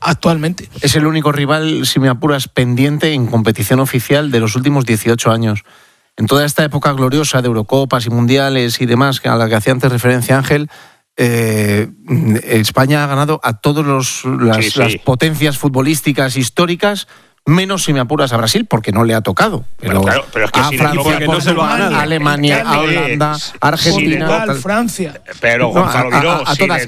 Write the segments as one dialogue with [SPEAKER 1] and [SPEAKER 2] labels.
[SPEAKER 1] actualmente.
[SPEAKER 2] Es el único rival, si me apuras, pendiente en competición oficial de los últimos 18 años. En toda esta época gloriosa de Eurocopas y Mundiales y demás, a la que hacía antes referencia Ángel, España ha ganado a todas las potencias futbolísticas históricas, menos, si me apuras, a Brasil, porque no le ha tocado.
[SPEAKER 3] Pero es que
[SPEAKER 2] a
[SPEAKER 3] si
[SPEAKER 2] Francia,
[SPEAKER 3] no se lo ha ganado.
[SPEAKER 2] A Alemania, a Holanda, a Argentina.
[SPEAKER 1] Portugal, Francia.
[SPEAKER 3] Pero Gonzalo Miró,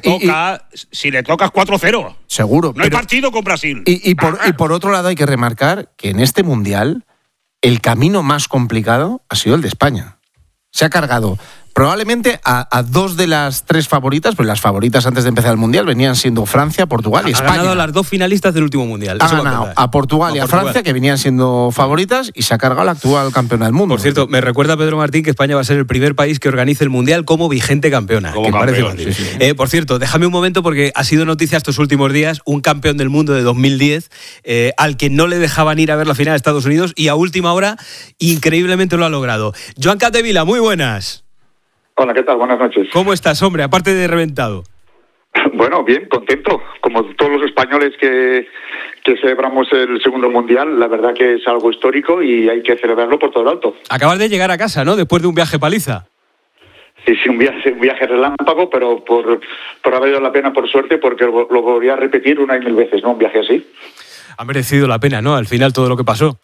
[SPEAKER 3] si le tocas 4-0.
[SPEAKER 2] Seguro.
[SPEAKER 3] No hay partido con Brasil.
[SPEAKER 2] Y por otro lado hay que remarcar que en este Mundial el camino más complicado ha sido el de España. Se ha cargado probablemente a dos de las tres favoritas, pues las favoritas antes de empezar el Mundial venían siendo Francia, Portugal y España.
[SPEAKER 4] Ha ganado a las dos finalistas del último Mundial.
[SPEAKER 2] Ha ganado a Portugal y a Francia, que venían siendo favoritas, y se ha cargado la actual campeona del mundo.
[SPEAKER 4] Por cierto, me recuerda Pedro Martín que España va a ser el primer país que organice el Mundial como vigente campeona. Por cierto, déjame un momento porque ha sido noticia estos últimos días un campeón del mundo de 2010 al que no le dejaban ir a ver la final de Estados Unidos y a última hora increíblemente lo ha logrado. Joan Capdevila, muy buenas.
[SPEAKER 5] Hola, ¿qué tal? Buenas noches.
[SPEAKER 4] ¿Cómo estás, hombre? Aparte de reventado.
[SPEAKER 5] Bueno, bien, contento. Como todos los españoles que celebramos el segundo Mundial, la verdad que es algo histórico y hay que celebrarlo por todo lo alto.
[SPEAKER 4] Acabas de llegar a casa, ¿no? Después de un viaje paliza.
[SPEAKER 5] Sí, un viaje relámpago, pero por haber valido la pena, por suerte, porque lo volvería a repetir 1 y 1000 veces, ¿no? Un viaje así.
[SPEAKER 4] Ha merecido la pena, ¿no? Al final todo lo que pasó.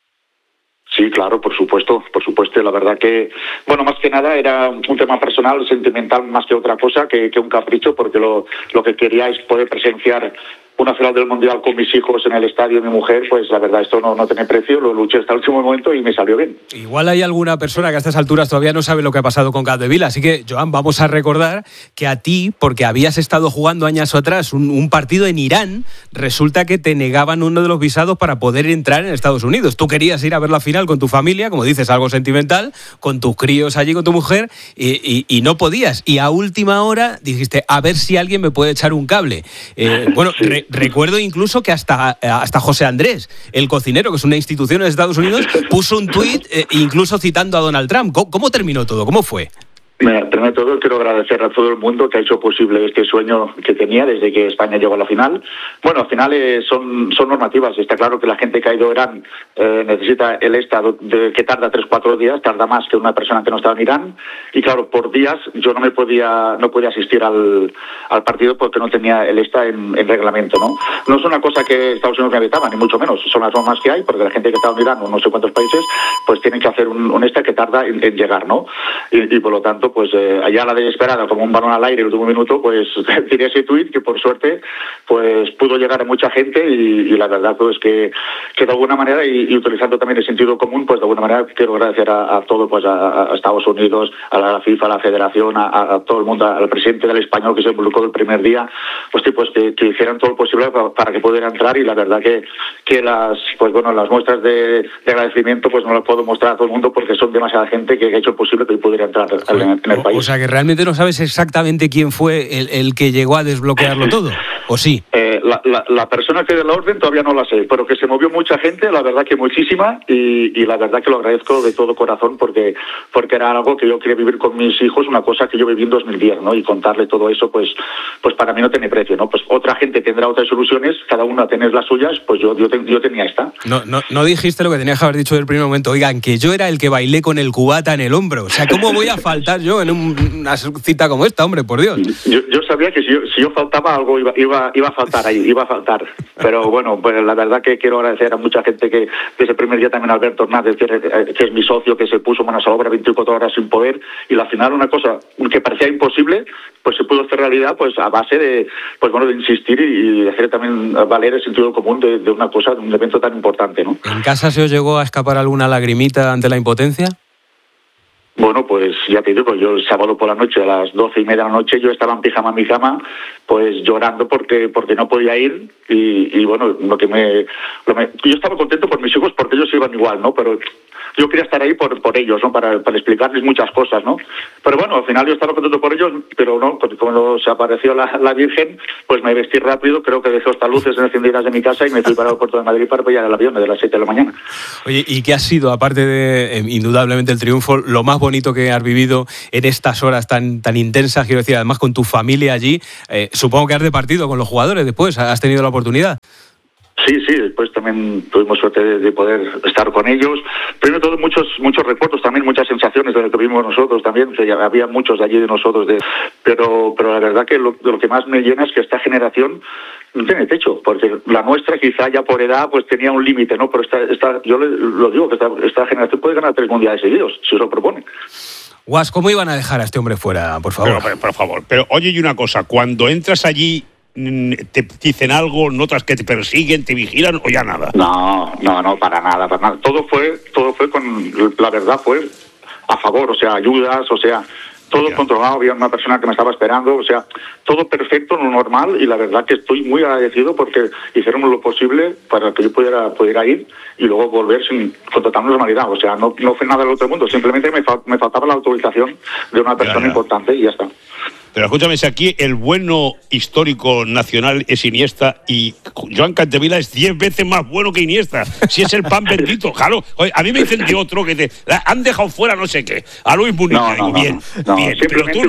[SPEAKER 5] Sí, claro, por supuesto. La verdad que, bueno, más que nada era un tema personal, sentimental, más que otra cosa, que un capricho, porque lo que quería es poder presenciar una final del Mundial con mis hijos en el estadio y mi mujer. Pues la verdad, esto no tiene precio, lo luché hasta el último momento y me salió bien.
[SPEAKER 4] Igual hay alguna persona que a estas alturas todavía no sabe lo que ha pasado con Capdevila, así que, Joan, vamos a recordar que a ti, porque habías estado jugando años atrás un partido en Irán, resulta que te negaban uno de los visados para poder entrar en Estados Unidos. Tú querías ir a ver la final con tu familia, como dices, algo sentimental, con tus críos allí, con tu mujer, y no podías. Y a última hora dijiste, a ver si alguien me puede echar un cable. Recuerdo incluso que hasta José Andrés, el cocinero, que es una institución en Estados Unidos, puso un tuit incluso citando a Donald Trump. ¿Cómo terminó todo? ¿Cómo fue?
[SPEAKER 5] Primero de todo, quiero agradecer a todo el mundo que ha hecho posible este sueño que tenía desde que España llegó a la final. Bueno, al final son normativas. Está claro que la gente que ha ido a Irán necesita el ESTA, que tarda 3-4 días, tarda más que una persona que no estaba en Irán. Y claro, por días yo no podía asistir al partido porque no tenía el ESTA en reglamento, ¿no? No es una cosa que Estados Unidos me vetaba, ni mucho menos. Son las normas que hay, porque la gente que está en Irán o no sé cuántos países, pues tienen que hacer un ESTA que tarda en llegar, ¿no? Y por lo tanto, pues allá a la desesperada, como un balón al aire el último minuto, pues tiré ese tuit que por suerte pues pudo llegar a mucha gente y la verdad pues que de alguna manera y utilizando también el sentido común, pues de alguna manera quiero agradecer a todo, pues a Estados Unidos, a la FIFA, a la Federación, a todo el mundo, al presidente del Español que se involucró el primer día, pues que hicieran todo lo posible para que pudiera entrar y la verdad que las muestras de agradecimiento pues no las puedo mostrar a todo el mundo porque son demasiada gente que ha hecho posible que pudiera entrar en el país.
[SPEAKER 4] O sea que realmente no sabes exactamente quién fue el que llegó a desbloquearlo todo, ¿o sí?
[SPEAKER 5] La persona que dio la orden todavía no la sé, pero que se movió mucha gente, la verdad que muchísima, y la verdad que lo agradezco de todo corazón porque era algo que yo quería vivir con mis hijos, una cosa que yo viví en 2010, ¿no? Y contarle todo eso, pues para mí no tiene precio, ¿no? Pues otra gente tendrá otras soluciones, cada una tiene las suyas, pues yo tenía esta.
[SPEAKER 4] No dijiste lo que tenías que haber dicho del primer momento, oigan, que yo era el que bailé con el cubata en el hombro, o sea, ¿cómo voy a faltar yo en una cita como esta, hombre, por Dios?
[SPEAKER 5] Yo sabía que si yo faltaba algo iba a faltar ahí, iba a faltar. Pero bueno, pues la verdad que quiero agradecer a mucha gente que desde el primer día también Alberto Hernández, que es mi socio, que se puso manos a la obra 24 horas sin poder, y al final una cosa que parecía imposible, pues se pudo hacer realidad pues a base de insistir y de hacer también valer el sentido común de una cosa, de un evento tan importante, ¿no?
[SPEAKER 4] ¿En casa se os llegó a escapar alguna lagrimita ante la impotencia?
[SPEAKER 5] Bueno, pues ya te digo, yo el sábado por la noche, a las 12:30 de la noche, yo estaba en pijama en mi cama, pues llorando porque no podía ir y bueno, yo estaba contento por mis hijos porque ellos iban igual, ¿no? Pero yo quería estar ahí por ellos, ¿no? Para explicarles muchas cosas, ¿no? Pero bueno, al final yo estaba contento por ellos, pero no, cuando se apareció la Virgen, pues me vestí rápido, creo que dejé hasta luces encendidas de mi casa y me fui para el puerto de Madrid para pillar el avión de las 7 de la mañana.
[SPEAKER 4] Oye, ¿y qué ha sido, aparte de indudablemente el triunfo, lo más bonito que has vivido en estas horas tan intensas, quiero decir, además con tu familia allí? Supongo que has departido con los jugadores después, ¿has tenido la oportunidad?
[SPEAKER 5] Sí, después también tuvimos suerte de poder estar con ellos. Primero todo, muchos recuerdos también, muchas sensaciones de lo que vimos nosotros también, que había muchos de allí de nosotros, pero la verdad que lo que más me llena es que esta generación no tiene techo, porque la nuestra quizá ya por edad pues tenía un límite, ¿no? Pero yo lo digo, que esta generación puede ganar 3 mundiales seguidos, si se lo propone.
[SPEAKER 4] Guas, ¿cómo iban a dejar a este hombre fuera, por favor?
[SPEAKER 3] Pero, por favor, pero oye, y una cosa, cuando entras allí, ¿te dicen algo, notas que te persiguen, te vigilan o ya nada?
[SPEAKER 5] No, para nada. Todo fue la verdad fue a favor, o sea, ayudas, o sea, todo controlado, había una persona que me estaba esperando, o sea, todo perfecto, lo normal, y la verdad que estoy muy agradecido porque hicieron lo posible para que yo pudiera ir y luego volver con total normalidad, o sea, no fue nada del otro mundo, simplemente me faltaba la autorización de una persona importante y ya está.
[SPEAKER 3] Pero escúchame, si aquí el bueno histórico nacional es Iniesta y Joan Capdevila es 10 veces más bueno que Iniesta, si es el pan bendito, claro. Oye, a mí me dicen de otro que han dejado fuera no sé qué, a Luis Muniz, bien, pero tú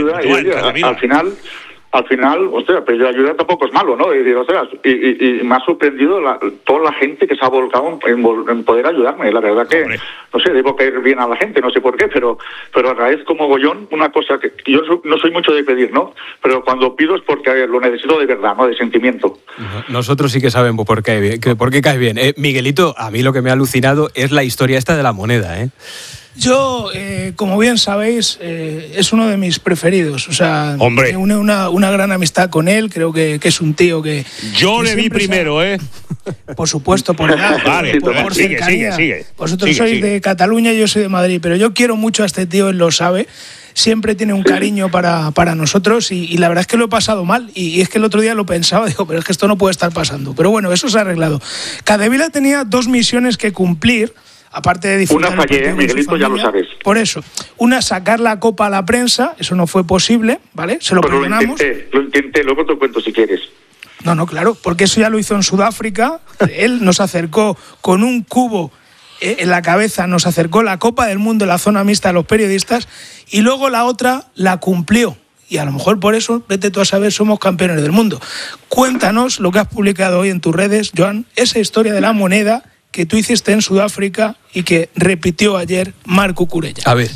[SPEAKER 3] no, al final, hostia, pedir ayuda tampoco es malo, ¿no? Y me ha sorprendido toda la gente que se ha volcado en poder ayudarme. La verdad que, no sé, debo caer bien a la gente, no sé por qué, pero agradezco mogollón una cosa que yo no soy mucho de pedir, ¿no? Pero cuando pido es porque lo necesito de verdad, ¿no? De sentimiento.
[SPEAKER 4] Nosotros sí que sabemos por qué caes bien. Miguelito, a mí lo que me ha alucinado es la historia esta de la moneda, ¿eh?
[SPEAKER 1] Yo, como bien sabéis, es uno de mis preferidos. O sea,
[SPEAKER 3] hombre,
[SPEAKER 1] una gran amistad con él. Creo que es un tío que...
[SPEAKER 3] Yo le vi primero,
[SPEAKER 1] Por supuesto, por edad.
[SPEAKER 3] Vale,
[SPEAKER 1] por cercanía.
[SPEAKER 3] Sigue.
[SPEAKER 1] Vosotros sois de Cataluña y yo soy de Madrid, pero yo quiero mucho a este tío, él lo sabe. Siempre tiene un cariño para nosotros y la verdad es que lo he pasado mal. Y es que el otro día lo pensaba, digo, pero es que esto no puede estar pasando. Pero bueno, eso se ha arreglado. Capdevila tenía 2 misiones que cumplir. Aparte de disfrutar.
[SPEAKER 5] Una fallé, Miguelito, ya lo sabes.
[SPEAKER 1] Por eso. Una, sacar la copa a la prensa, eso no fue posible, ¿vale? Se lo perdonamos.
[SPEAKER 5] Lo intenté, luego te cuento si quieres.
[SPEAKER 1] No, claro, porque eso ya lo hizo en Sudáfrica. Él nos acercó con un cubo en la cabeza, nos acercó la Copa del Mundo en la zona mixta a los periodistas y luego la otra la cumplió. Y a lo mejor por eso, vete tú a saber, somos campeones del mundo. Cuéntanos lo que has publicado hoy en tus redes, Joan, esa historia de la moneda que tú hiciste en Sudáfrica y que repitió ayer Marc Cucurella.
[SPEAKER 4] A ver.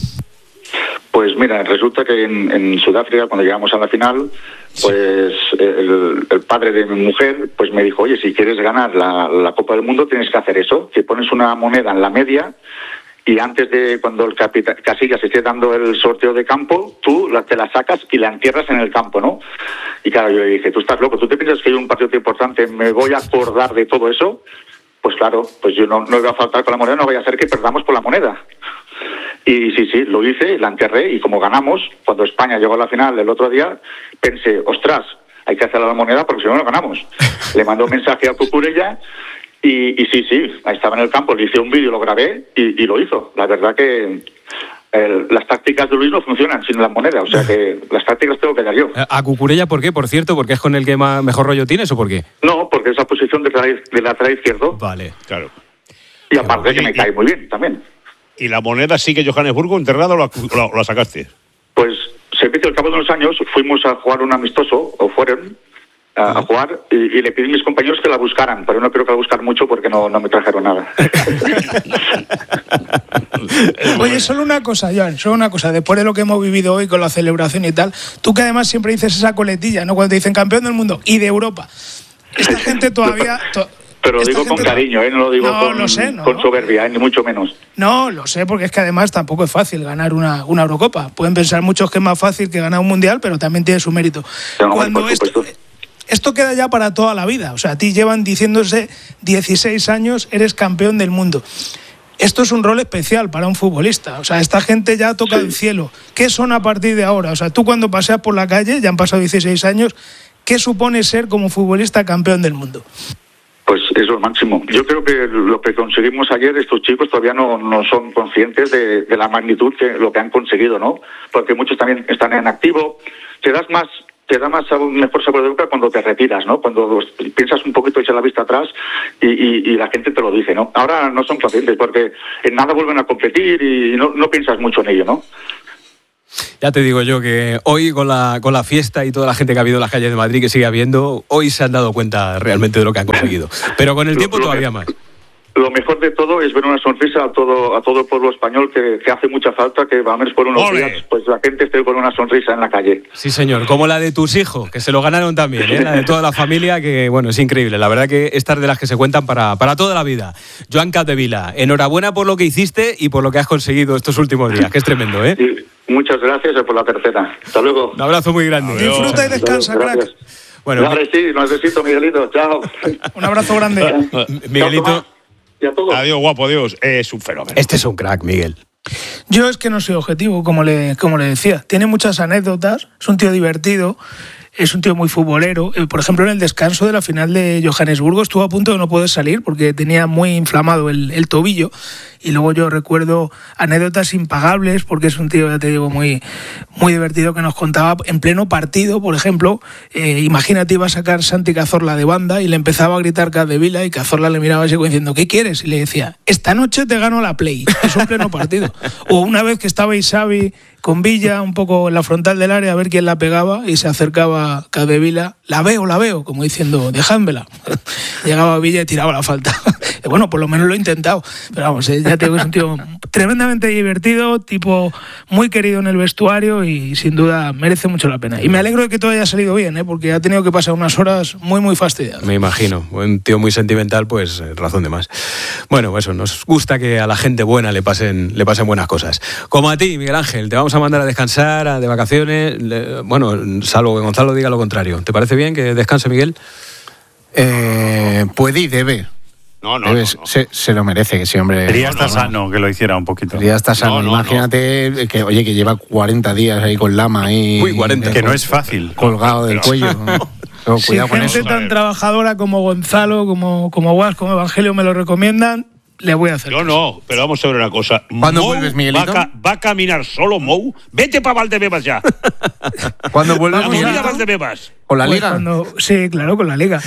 [SPEAKER 5] Pues mira, resulta que en Sudáfrica, cuando llegamos a la final, pues el padre de mi mujer pues me dijo, oye, si quieres ganar la Copa del Mundo tienes que hacer eso, que pones una moneda en la media y antes de cuando el Casillas esté dando el sorteo de campo, tú te la sacas y la entierras en el campo, ¿no? Y claro, yo le dije, tú estás loco, ¿tú te piensas que hay un partido importante, me voy a acordar de todo eso? Pues claro, pues yo no iba a faltar con la moneda, no vaya a ser que perdamos por la moneda. Y sí, lo hice, la enterré y como ganamos, cuando España llegó a la final el otro día, pensé, ostras, hay que hacer la moneda porque si no, no ganamos. Le mandó un mensaje a Cucurella y sí, ahí estaba en el campo, le hice un vídeo, lo grabé y lo hizo. La verdad que las tácticas de Luis no funcionan sin la moneda, o sea que las tácticas tengo que dar yo.
[SPEAKER 4] ¿A Cucurella por qué? Por cierto, ¿porque es con el que mejor rollo tienes o por qué?
[SPEAKER 5] No, porque es la posición de lateral izquierdo.
[SPEAKER 4] Vale, claro.
[SPEAKER 5] Y aparte que me cae muy bien también.
[SPEAKER 3] ¿Y la moneda sigue Johannesburgo enterrada o la sacaste?
[SPEAKER 5] Pues se ve que al cabo de unos años fuimos a jugar un amistoso, o fueron a jugar, y le pedí a mis compañeros que la buscaran, pero no creo que la buscar mucho porque no me trajeron nada.
[SPEAKER 1] Oye, solo una cosa, Joan, después de lo que hemos vivido hoy con la celebración y tal, tú que además siempre dices esa coletilla, ¿no? Cuando te dicen campeón del mundo y de Europa, esta gente todavía...
[SPEAKER 5] Pero lo digo con cariño, no lo digo con soberbia, ni mucho menos.
[SPEAKER 1] No, lo sé, porque es que además tampoco es fácil ganar una Eurocopa. Pueden pensar muchos que es más fácil que ganar un Mundial, pero también tiene su mérito.
[SPEAKER 5] No,
[SPEAKER 1] cuando esto queda ya para toda la vida. O sea, a ti llevan diciéndose 16 años, eres campeón del mundo. Esto es un rol especial para un futbolista. O sea, esta gente ya toca el cielo. ¿Qué son a partir de ahora? O sea, tú cuando paseas por la calle, ya han pasado 16 años, ¿qué supone ser como futbolista campeón del mundo?
[SPEAKER 5] Pues Es lo máximo. Yo creo que lo que conseguimos ayer, estos chicos todavía no son conscientes de la magnitud que lo que han conseguido, ¿no? Porque muchos también están en activo. Te da más un mejor sabor de boca cuando te retiras, ¿no? Cuando piensas un poquito, echar la vista atrás y la gente te lo dice, ¿no? Ahora no son conscientes porque en nada vuelven a competir y no piensas mucho en ello, ¿no?
[SPEAKER 4] Ya te digo yo que hoy con la fiesta y toda la gente que ha habido en las calles de Madrid, que sigue habiendo, hoy se han dado cuenta realmente de lo que han conseguido. Pero con el tiempo todavía más.
[SPEAKER 5] Lo mejor de todo es ver una sonrisa a todo el pueblo español que hace mucha falta, que a menos por unos días pues la gente esté con una sonrisa en la calle.
[SPEAKER 4] Sí, señor, como la de tus hijos, que se lo ganaron también, ¿eh? La de toda la familia, que bueno, es increíble. La verdad que estas de las que se cuentan para toda la vida. Joan Capdevila, enhorabuena por lo que hiciste y por lo que has conseguido estos últimos días, que es tremendo, ¿eh?
[SPEAKER 5] Sí, muchas gracias por la tercera. Hasta luego.
[SPEAKER 4] Un abrazo muy grande.
[SPEAKER 1] Disfruta y descansa, crack.
[SPEAKER 5] Bueno, sí, necesito, Miguelito. Chao.
[SPEAKER 1] Un abrazo grande.
[SPEAKER 4] Miguelito.
[SPEAKER 3] Adiós, guapo, adiós. Es un fenómeno.
[SPEAKER 4] Este es un crack, Miguel.
[SPEAKER 1] Yo es que no soy objetivo, como le decía. Tiene muchas anécdotas, es un tío divertido, es un tío muy futbolero. Por ejemplo, en el descanso de la final de Johannesburgo estuvo a punto de no poder salir porque tenía muy inflamado el tobillo. Y luego yo recuerdo anécdotas impagables porque es un tío, ya te digo, muy, muy divertido, que nos contaba en pleno partido, por ejemplo, imagínate, iba a sacar Santi Cazorla de banda y le empezaba a gritar Capdevila y Cazorla le miraba así diciendo, ¿qué quieres? Y le decía, esta noche te gano la Play. Es un pleno partido. O una vez que estaba Isavi con Villa un poco en la frontal del área a ver quién la pegaba y se acercaba Capdevila, la veo, como diciendo, dejádmela. Llegaba Villa y tiraba la falta. Bueno, por lo menos lo he intentado, pero vamos, ya te digo, es un tío tremendamente divertido, tipo muy querido en el vestuario y sin duda merece mucho la pena. Y me alegro de que todo haya salido bien, porque ha tenido que pasar unas horas muy, muy fastidiadas.
[SPEAKER 4] Me imagino, un tío muy sentimental, pues razón de más. Bueno, eso, nos gusta que a la gente buena le pasen buenas cosas. Como a ti, Miguel Ángel, te vamos a mandar a descansar, de vacaciones, bueno, salvo que Gonzalo diga lo contrario. ¿Te parece bien que descanse, Miguel?
[SPEAKER 2] Puede y debe.
[SPEAKER 3] No.
[SPEAKER 2] Se lo merece, que ese hombre.
[SPEAKER 6] Sería hasta sano que lo hiciera un poquito.
[SPEAKER 2] Sería hasta sano. Imagínate que, oye, que lleva 40 días ahí con lama ahí.
[SPEAKER 4] Uy, 40.
[SPEAKER 6] Que no es fácil.
[SPEAKER 2] Colgado del cuello.
[SPEAKER 1] Cuidado con gente tan trabajadora como Gonzalo, como Guas, como Evangelio me lo recomiendan, le voy a hacer.
[SPEAKER 3] Yo no, pero vamos a ver una cosa.
[SPEAKER 2] ¿Cuándo vuelves, Miguelito?
[SPEAKER 3] ¿Va a caminar solo Mou? Vete para Valdebebas ya.
[SPEAKER 2] ¿Cuándo vuelves,
[SPEAKER 3] Miguelito? Valdebebas.
[SPEAKER 2] ¿Con la Liga?
[SPEAKER 1] Sí, claro, con la Liga.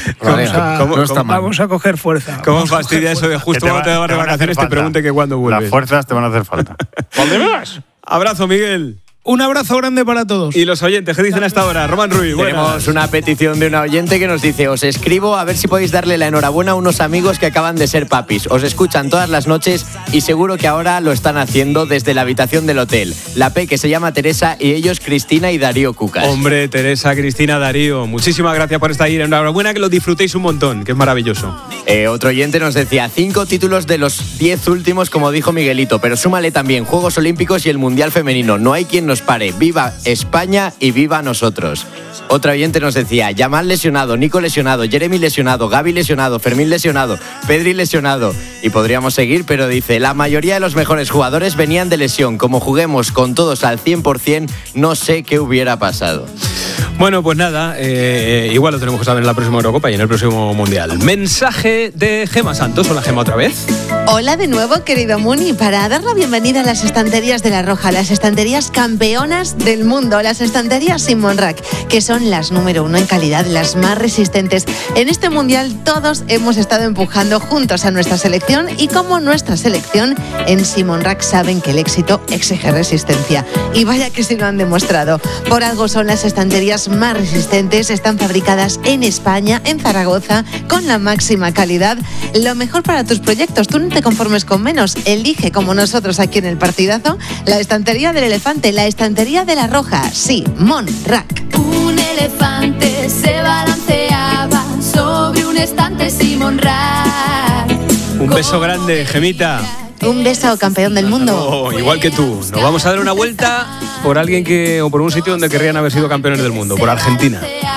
[SPEAKER 1] Vamos a coger fuerza.
[SPEAKER 4] ¿Cómo fastidia eso de justo cuando te vas de vacaciones te pregunte que cuándo vuelves?
[SPEAKER 6] Las fuerzas te van a hacer falta.
[SPEAKER 3] ¿Valdebebas?
[SPEAKER 4] Abrazo, Miguel.
[SPEAKER 1] Un abrazo grande para todos.
[SPEAKER 4] Y los oyentes, ¿qué dicen hasta ahora? Román Ruiz,
[SPEAKER 7] tenemos una petición de una oyente que nos dice: os escribo a ver si podéis darle la enhorabuena a unos amigos que acaban de ser papis. Os escuchan todas las noches y seguro que ahora lo están haciendo desde la habitación del hotel. La P, que se llama Teresa, y ellos Cristina y Darío Cucas.
[SPEAKER 4] Hombre, Teresa, Cristina, Darío, muchísimas gracias por estar ahí. Enhorabuena, que lo disfrutéis un montón, que es maravilloso.
[SPEAKER 7] Otro oyente nos decía 5 títulos de los 10 últimos, como dijo Miguelito, pero súmale también Juegos Olímpicos y el Mundial Femenino. No hay quien nos pare. ¡Viva España y viva nosotros! Otro oyente nos decía: Yamal lesionado, Nico lesionado, Jeremy lesionado, Gaby lesionado, Fermín lesionado, Pedri lesionado. Y podríamos seguir, pero dice: la mayoría de los mejores jugadores venían de lesión. Como juguemos con todos al 100%, no sé qué hubiera pasado.
[SPEAKER 4] Bueno, pues nada, igual lo tenemos que saber en la próxima Eurocopa y en el próximo Mundial. Mensaje de Gema Santos. Hola, Gema, otra vez.
[SPEAKER 8] Hola de nuevo, querido Muni, para dar la bienvenida a las estanterías de La Roja, las estanterías campeonas del mundo, las estanterías Simon Rack, que son las número 1 en calidad, las más resistentes. En este Mundial todos hemos estado empujando juntos a nuestra selección y como nuestra selección en Simon Rack saben que el éxito exige resistencia. Y vaya que sí lo han demostrado. Por algo son las estanterías más resistentes, están fabricadas en España, en Zaragoza, con la máxima calidad. Lo mejor para tus proyectos, tú no te conformes con menos, elige como nosotros aquí en el Partidazo, la estantería del elefante, la estantería de La Roja, Simon Rack.
[SPEAKER 9] Un elefante se balanceaba sobre un estante Simon Rack.
[SPEAKER 4] Un beso grande, Gemita.
[SPEAKER 8] Un beso, campeón del mundo.
[SPEAKER 4] Oh, igual que tú. Nos vamos a dar una vuelta por alguien o por un sitio donde querrían haber sido campeones del mundo, por Argentina.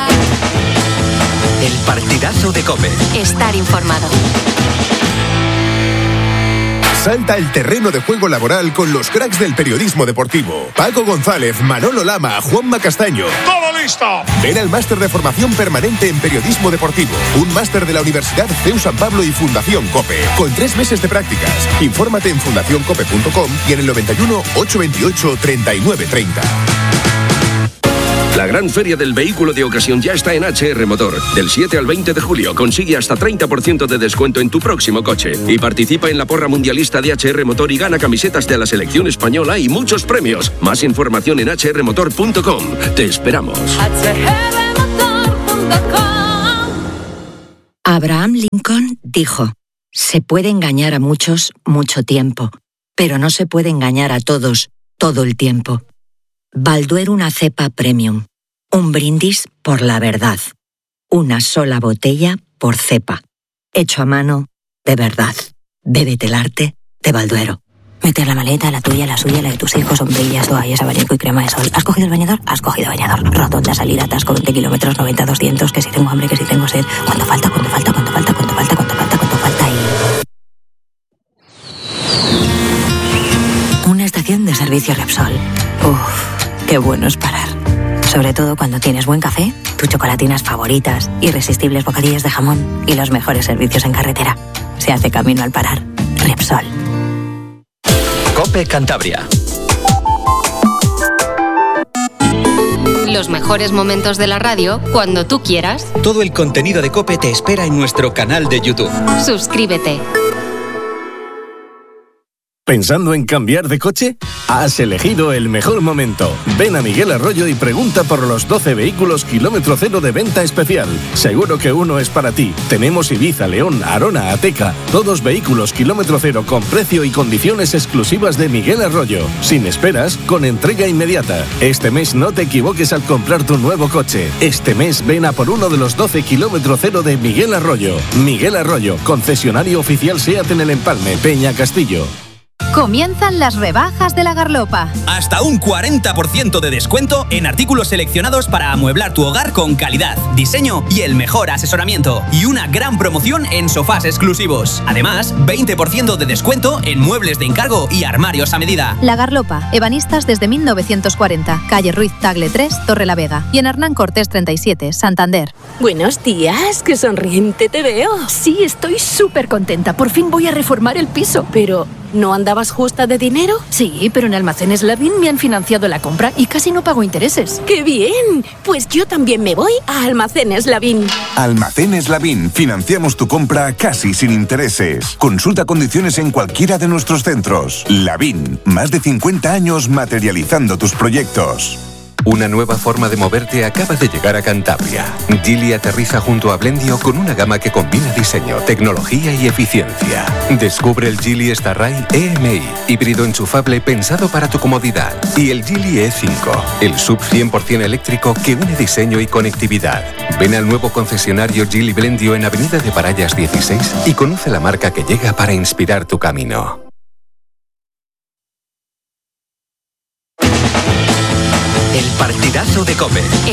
[SPEAKER 10] El Partidazo de COPE.
[SPEAKER 9] Estar informado.
[SPEAKER 10] Salta al terreno de juego laboral con los cracks del periodismo deportivo. Paco González, Manolo Lama, Juanma Castaño.
[SPEAKER 11] ¡Todo listo!
[SPEAKER 10] Ven al máster de formación permanente en periodismo deportivo. Un máster de la Universidad CEU San Pablo y Fundación COPE. Con 3 meses de prácticas. Infórmate en fundacioncope.com y en el 91 828 3930.
[SPEAKER 12] La gran feria del vehículo de ocasión ya está en HR Motor. Del 7 al 20 de julio consigue hasta 30% de descuento en tu próximo coche. Y participa en la porra mundialista de HR Motor y gana camisetas de la selección española y muchos premios. Más información en hrmotor.com. Te esperamos.
[SPEAKER 13] Abraham Lincoln dijo: se puede engañar a muchos mucho tiempo, pero no se puede engañar a todos todo el tiempo. Balduero una cepa premium. Un brindis por la verdad. Una sola botella por cepa. Hecho a mano de verdad. Bébete el arte de Balduero.
[SPEAKER 14] Meter la maleta, la tuya, la suya, la de tus hijos, sombrillas, toallas, abanico y crema de sol. ¿Has cogido el bañador? Has cogido bañador. Rotonda, salida, atasco, 20 kilómetros, 90, 200, que si tengo hambre, que si tengo sed. ¿Cuánto falta? ¿Cuánto falta? ¿Cuánto falta? ¿Cuánto falta? ¿Cuánto falta? ¿Cuánto falta? Y... una estación de servicio Repsol. Uf, qué bueno es parar. Sobre todo cuando tienes buen café, tus chocolatinas favoritas, irresistibles bocadillos de jamón y los mejores servicios en carretera. Se hace camino al parar. Repsol.
[SPEAKER 15] COPE Cantabria.
[SPEAKER 16] Los mejores momentos de la radio cuando tú quieras.
[SPEAKER 15] Todo el contenido de COPE te espera en nuestro canal de YouTube.
[SPEAKER 16] Suscríbete.
[SPEAKER 17] ¿Pensando en cambiar de coche? Has elegido el mejor momento. Ven a Miguel Arroyo y pregunta por los 12 vehículos kilómetro cero de venta especial. Seguro que uno es para ti. Tenemos Ibiza, León, Arona, Ateca. Todos vehículos kilómetro cero con precio y condiciones exclusivas de Miguel Arroyo. Sin esperas, con entrega inmediata. Este mes no te equivoques al comprar tu nuevo coche. Este mes ven a por uno de los 12 kilómetro cero de Miguel Arroyo. Miguel Arroyo, concesionario oficial SEAT en el Empalme, Peña Castillo.
[SPEAKER 18] Comienzan las rebajas de la Garlopa.
[SPEAKER 19] Hasta un 40% de descuento en artículos seleccionados para amueblar tu hogar con calidad, diseño y el mejor asesoramiento. Y una gran promoción en sofás exclusivos. Además, 20% de descuento en muebles de encargo y armarios a medida.
[SPEAKER 18] La Garlopa, ebanistas desde 1940. Calle Ruiz Tagle 3, Torrelavega. Y en Hernán Cortés 37, Santander.
[SPEAKER 20] Buenos días, qué sonriente te veo.
[SPEAKER 18] Sí, estoy súper contenta. Por fin voy a reformar el piso.
[SPEAKER 20] Pero... ¿no andabas justa de dinero?
[SPEAKER 18] Sí, pero en Almacenes Lavín me han financiado la compra y casi no pago intereses.
[SPEAKER 20] ¡Qué bien! Pues yo también me voy a Almacenes Lavín.
[SPEAKER 21] Almacenes Lavín. Financiamos tu compra casi sin intereses. Consulta condiciones en cualquiera de nuestros centros. Lavín. Más de 50 años materializando tus proyectos.
[SPEAKER 22] Una nueva forma de moverte acaba de llegar a Cantabria. Geely aterriza junto a Blendio con una gama que combina diseño, tecnología y eficiencia. Descubre el Geely Starray EMI, híbrido enchufable pensado para tu comodidad. Y el Geely E5, el SUV 100% eléctrico que une diseño y conectividad. Ven al nuevo concesionario Geely Blendio en Avenida de Parallas 16 y conoce la marca que llega para inspirar tu camino.
[SPEAKER 15] El partidazo de COPE.